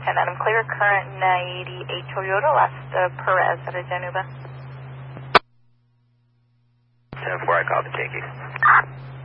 10 Adam clear, current 98 Toyota, last Perez at a Januba. 10-4, I called the Yankee.